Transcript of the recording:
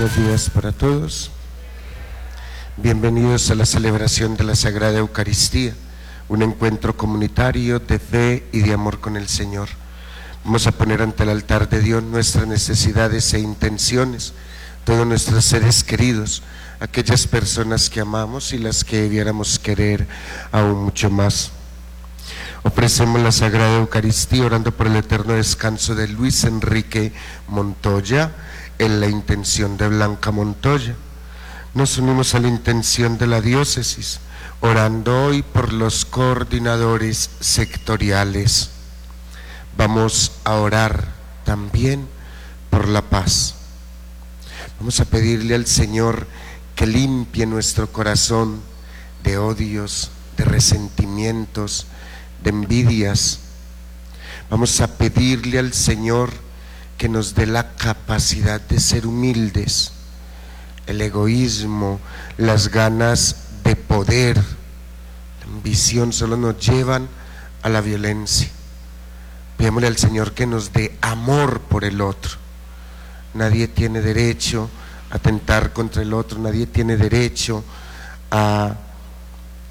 Buenos días para todos. Bienvenidos a la celebración de la Sagrada Eucaristía, un encuentro comunitario de fe y de amor con el Señor. Vamos a poner ante el altar de Dios nuestras necesidades e intenciones, todos nuestros seres queridos, aquellas personas que amamos y las que debiéramos querer aún mucho más. Ofrecemos la Sagrada Eucaristía orando por el eterno descanso de Luis Enrique Montoya, en la intención de Blanca Montoya. Nos unimos a la intención de la diócesis, orando hoy por los coordinadores sectoriales. Vamos a orar también por la paz. Vamos a pedirle al Señor que limpie nuestro corazón de odios, de resentimientos, de envidias. Vamos a pedirle al Señor que nos dé la capacidad de ser humildes. El egoísmo, las ganas de poder, la ambición solo nos llevan a la violencia. Pidémosle al Señor que nos dé amor por el otro. Nadie tiene derecho a atentar contra el otro, nadie tiene derecho a